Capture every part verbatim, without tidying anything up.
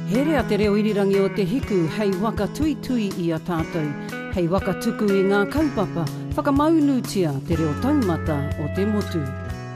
He rea te reo irirangi o te hiku, hei waka tui tui i a tātou. Hei waka tuku i ngā kaupapa, whakamaunutia te reo taumata o te motu.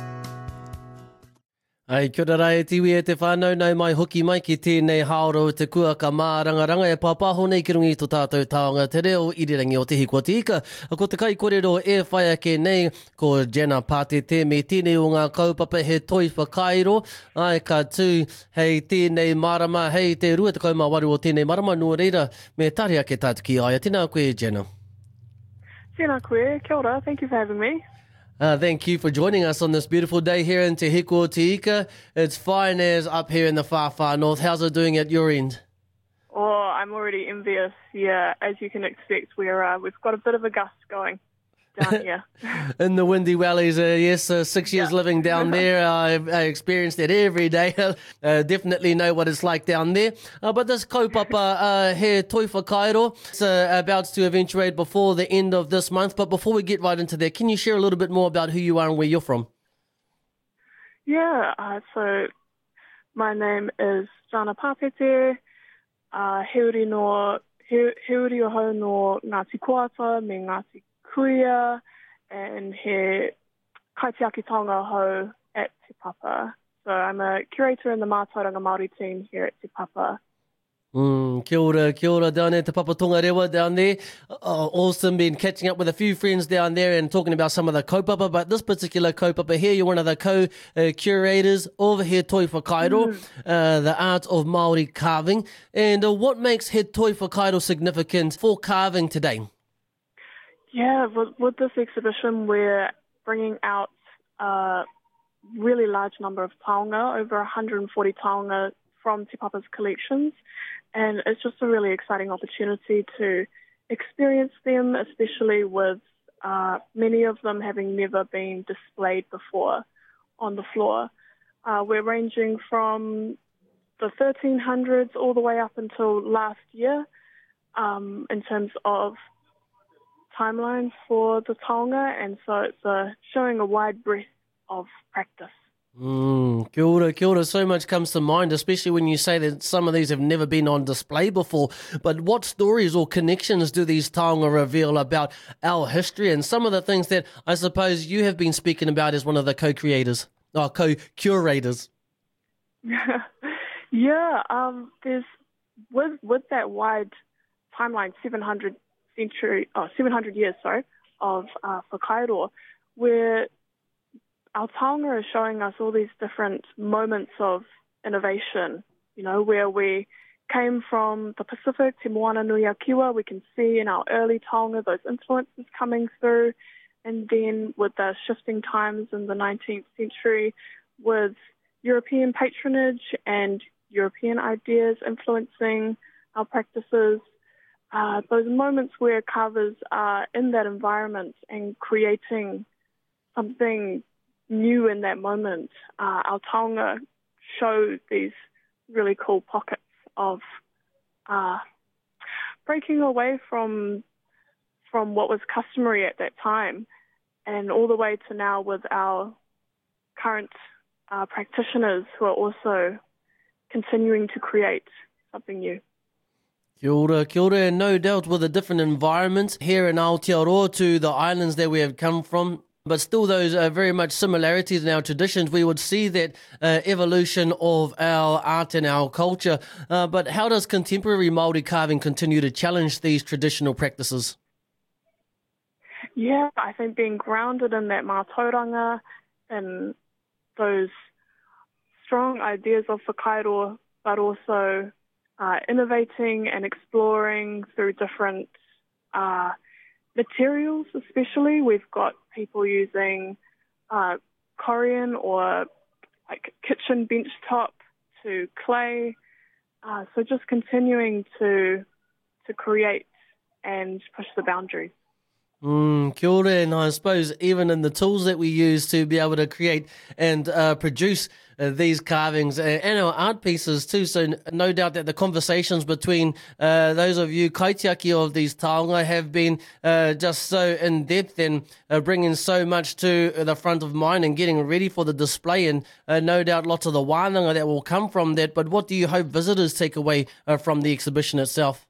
Ai, kia ora rai, tiwi e te whānau, nau mai hoki mai ki tēnei haoro te kua ka mā rangaranga e pāpāho nei ki rungi tō tātou taonga te reo irirangi o te hiko te ika. Ko te kai kōrero e whai ake nei, ko Jenna Pātete me tēnei o ngā kaupapa he toi whakairo. Ai, ka tū, hei tēnei marama, hei te rua te kaumāwaru o tēnei marama, nua reira, me tari ake tātu ki aia. Tēnā koe, Jenna. Tēnā koe, kia ora, thank you for having me. Uh, thank you for joining us on this beautiful day here in Te Hiko o Te Ika. It's fine as up here in the far, far north. How's it doing at your end? Oh, I'm already envious. Yeah, as you can expect, we're, uh, we've got a bit of a gust going down here. In the windy valleys, uh, yes, uh, six years Yeah. living down there. I've I experienced it every day. uh, definitely know what it's like down there. Uh, but this kaupapa uh, he toi whakairo, it's uh, about to eventuate before the end of this month. But before we get right into that, can you share a little bit more about who you are and where you're from? Yeah, uh, so my name is Jenna Pātete. Uh, he uri no, he, he uri o hau no Ngāti Koata me Ngāti Kuia, and he kaitiaki taonga hau at Te Papa. So I'm a curator in the Mātauranga Māori team here at Te Papa. Mm, kia ora, kia ora down there, Te Papa Tongarewa down there. Oh, awesome, been catching up with a few friends down there and talking about some of the kaupapa, but this particular kaupapa here, you're one of the co-curators of He Toi Whakairo, mm. uh, the art of Māori carving. And uh, what makes He Toi Whakairo significant for carving today? Yeah, with, with this exhibition, we're bringing out a really large number of taonga, over one hundred forty taonga from Te Papa's collections. And it's just a really exciting opportunity to experience them, especially with uh, many of them having never been displayed before on the floor. Uh, we're ranging from the thirteen hundreds all the way up until last year um, in terms of timeline for the taonga, and so it's uh, showing a wide breadth of practice. Mm, kia ora, kia ora. So much comes to mind, especially when you say that some of these have never been on display before. But what stories or connections do these taonga reveal about our history and some of the things that I suppose you have been speaking about as one of the co-creators, or co-curators? yeah, um, there's with with that wide timeline, seven hundred century, oh, seven hundred years, sorry, of uh, whakairo, where our taonga is showing us all these different moments of innovation, you know, where we came from the Pacific, Te Moana Nui a Kiwa. We can see in our early taonga those influences coming through. And then with the shifting times in the nineteenth century, with European patronage and European ideas influencing our practices, uh, those moments where carvers are in that environment and creating something new in that moment, uh, our taonga show these really cool pockets of uh, breaking away from from what was customary at that time, and all the way to now with our current uh, practitioners who are also continuing to create something new. Kia ora, kia ora, and no doubt with a different environment here in Aotearoa to the islands that we have come from, but still those are very much similarities in our traditions. We would see that uh, evolution of our art and our culture. Uh, but how does contemporary Māori carving continue to challenge these traditional practices? Yeah, I think being grounded in that mātauranga and those strong ideas of whakairo, but also uh, innovating and exploring through different uh materials, especially. We've got people using uh, corian or like kitchen bench top to clay. Uh, so just continuing to to create and push the boundaries. Mm, kia ora, and I suppose even in the tools that we use to be able to create and uh, produce uh, these carvings and, and our art pieces too. So n- no doubt that the conversations between uh, those of you kaitiaki of these taonga have been uh, just so in depth and uh, bringing so much to the front of mind and getting ready for the display, and uh, no doubt lots of the wānanga that will come from that. But what do you hope visitors take away uh, from the exhibition itself?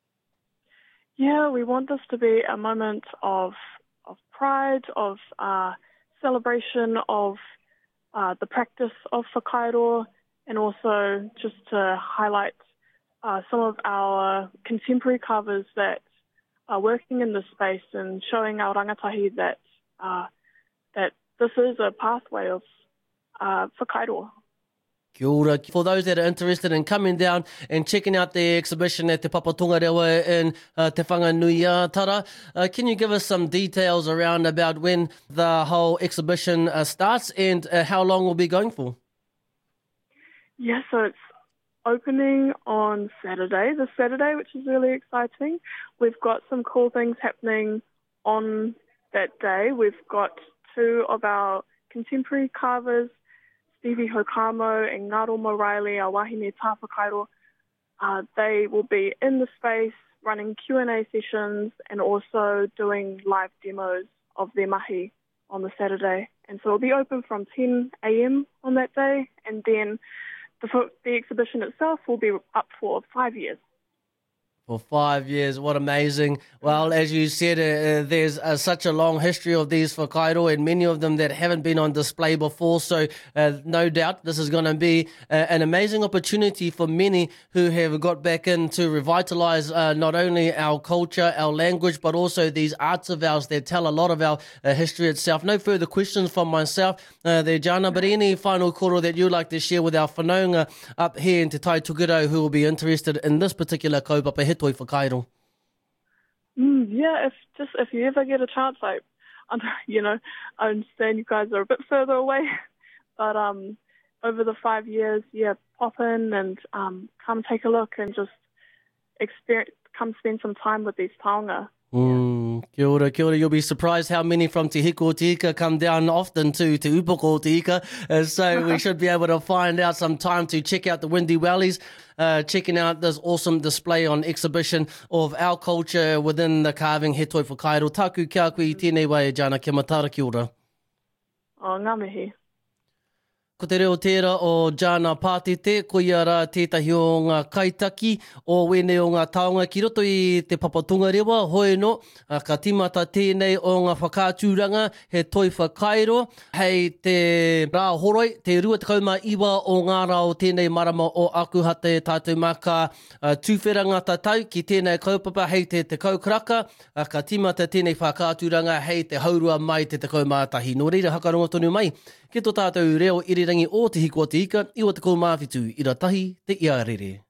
Yeah, we want this to be a moment of of pride, of uh, celebration of uh, the practice of whakairo, and also just to highlight uh, some of our contemporary carvers that are working in this space and showing our rangatahi that uh, that this is a pathway of uh, whakairo. Kia ora. For those that are interested in coming down and checking out the exhibition at Te Papatonga Rewa in uh, Te Whanganui-a-Tara, uh, can you give us some details around about when the whole exhibition uh, starts and uh, how long we'll be going for? Yeah, so it's opening on Saturday, this Saturday, which is really exciting. We've got some cool things happening on that day. We've got two of our contemporary carvers, Stevie Hokamo and Ngaro Moraili, our wahine tā whakairo. Uh, they will be in the space running Q and A sessions and also doing live demos of their mahi on the Saturday. And so it'll be open from ten a.m. on that day, and then the, the exhibition itself will be up for five years. For five years, what amazing. Well, as you said, uh, there's uh, such a long history of these whakairo and many of them that haven't been on display before. So uh, no doubt this is going to be uh, an amazing opportunity for many who have got back in to revitalise uh, not only our culture, our language, but also these arts of ours that tell a lot of our uh, history itself. No further questions from myself uh, there, Jana, but any final koro that you'd like to share with our whanaunga up here in Te Tai Tokiro who will be interested in this particular kaupapa he toi whakairo? Mm, yeah, if just if you ever get a chance, like, you know, I understand you guys are a bit further away, but um, over the five years, yeah, pop in and um, come take a look and just experience, come spend some time with these taonga. Mm, kia ora, kia ora. You'll be surprised how many from Te Hiko o Te Ika come down often to Te Upoko o Te Ika. Uh, so we should be able to find out some time to check out the Windy Valleys, uh, checking out this awesome display on exhibition of our culture within the carving he toi whakairo. Taku kia koe I tēnei wai, Jana, kia matara, kia ora. Oh, ngā mihi. Ko te reo tērā o Jana Pātete, ko ia rā tētahi o ngā kaitaki o wene o ngā taonga ki roto I te Papatonga Rewa, hoi no, ka timata tēnei o ngā whakātūranga he toi whakairo, hei te rā horoi, te rua te kaumā iwa o ngā rā o tēnei marama o Akuhate tātou maka uh, tūwheranga tatau ki tēnei kaupapa hei te te kaukaraka, uh, ka timata tēnei whakātūranga hei te haurua mai te te kaumātahi. Nō reira hakarongo tonu mai, ki tō tātou reo irirangi o Te Hiko o Te Ika, iwa te kaumāwhitu, ira tahi te ia rere.